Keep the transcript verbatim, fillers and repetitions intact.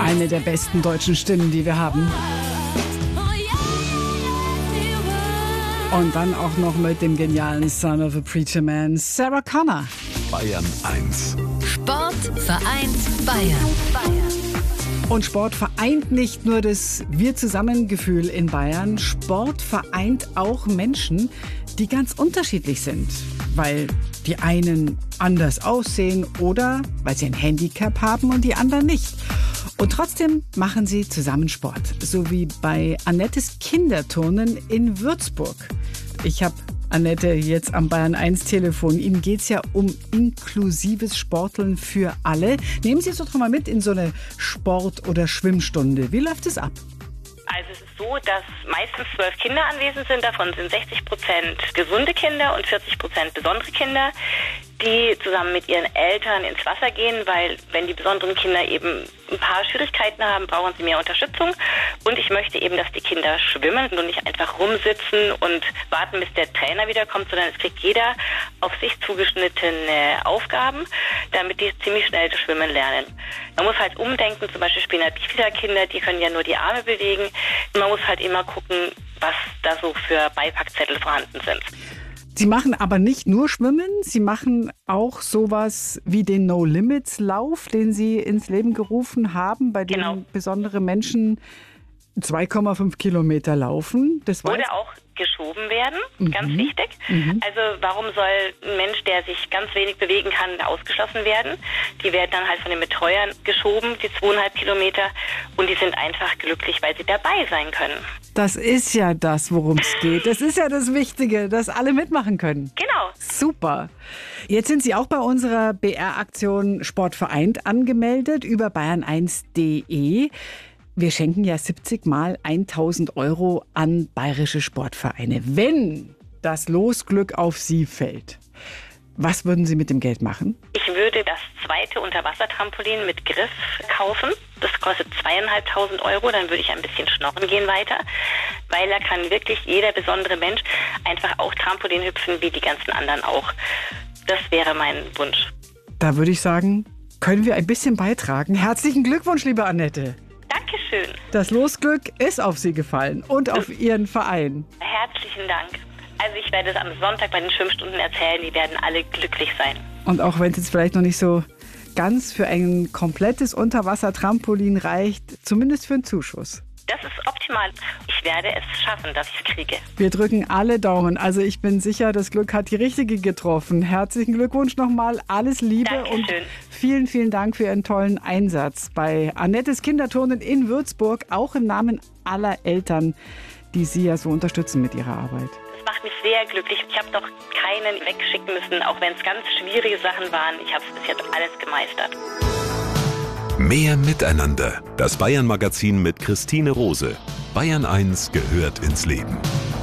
Eine der besten deutschen Stimmen, die wir haben. Und dann auch noch mit dem genialen Son of a Preacher Man, Sarah Connor. Bayern eins. Sport vereint Bayern. Und Sport vereint nicht nur das Wir-Zusammen-Gefühl in Bayern. Sport vereint auch Menschen, die ganz unterschiedlich sind. Weil die einen anders aussehen oder weil sie ein Handicap haben und die anderen nicht. Und trotzdem machen sie zusammen Sport. So wie bei Annettes Kinderturnen in Würzburg. Ich habe Annette jetzt am Bayern eins Telefon. Ihnen geht es ja um inklusives Sporteln für alle. Nehmen Sie es doch mal mit in so eine Sport- oder Schwimmstunde. Wie läuft es ab? Also es ist so, dass meistens zwölf Kinder anwesend sind. Davon sind sechzig Prozent gesunde Kinder und vierzig Prozent besondere Kinder, die zusammen mit ihren Eltern ins Wasser gehen, weil wenn die besonderen Kinder eben ein paar Schwierigkeiten haben, brauchen sie mehr Unterstützung. Und ich möchte eben, dass die Kinder schwimmen und nicht einfach rumsitzen und warten, bis der Trainer wiederkommt, sondern es kriegt jeder auf sich zugeschnittene Aufgaben, damit die ziemlich schnell das Schwimmen lernen. Man muss halt umdenken, zum Beispiel spielen halt Kinder, die können ja nur die Arme bewegen. Und man muss halt immer gucken, was da so für Beipackzettel vorhanden sind. Sie machen aber nicht nur Schwimmen, Sie machen auch sowas wie den No-Limits-Lauf, den Sie ins Leben gerufen haben, bei dem Genau. besondere Menschen zwei Komma fünf Kilometer laufen. Das war Oder auch geschoben werden, Mhm. ganz wichtig. Mhm. Also warum soll ein Mensch, der sich ganz wenig bewegen kann, ausgeschlossen werden? Die werden dann halt von den Betreuern geschoben, die zweieinhalb Kilometer, und die sind einfach glücklich, weil sie dabei sein können. Das ist ja das, worum es geht. Das ist ja das Wichtige, dass alle mitmachen können. Genau. Super. Jetzt sind Sie auch bei unserer B R-Aktion Sport vereint angemeldet über bayern eins punkt de. Wir schenken ja siebzig Mal tausend Euro an bayerische Sportvereine. Wenn das Losglück auf Sie fällt, was würden Sie mit dem Geld machen? Ich würde das zweite Unterwassertrampolin mit Griff kaufen. Das kostet zweieinhalbtausend Euro. Dann würde ich ein bisschen schnorren gehen weiter. Weil da kann wirklich jeder besondere Mensch einfach auch Trampolin hüpfen, wie die ganzen anderen auch. Das wäre mein Wunsch. Da würde ich sagen, können wir ein bisschen beitragen. Herzlichen Glückwunsch, liebe Annette. Dankeschön. Das Losglück ist auf Sie gefallen und auf Ihren Verein. Herzlichen Dank. Also ich werde es am Sonntag bei den Schwimmstunden erzählen. Die werden alle glücklich sein. Und auch wenn es jetzt vielleicht noch nicht so ganz für ein komplettes Unterwassertrampolin reicht, zumindest für einen Zuschuss. Das ist optimal. Ich werde es schaffen, dass ich es kriege. Wir drücken alle Daumen. Also ich bin sicher, das Glück hat die Richtige getroffen. Herzlichen Glückwunsch nochmal. Alles Liebe Dankeschön. und vielen, vielen Dank für Ihren tollen Einsatz bei Annettes Kinderturnen in Würzburg. Auch im Namen aller Eltern, die Sie ja so unterstützen mit Ihrer Arbeit. Das macht mich sehr glücklich. Ich habe doch keinen wegschicken müssen, auch wenn es ganz schwierige Sachen waren. Ich habe es bis jetzt alles gemeistert. Mehr Miteinander. Das Bayern-Magazin mit Christine Rose. Bayern eins gehört ins Leben.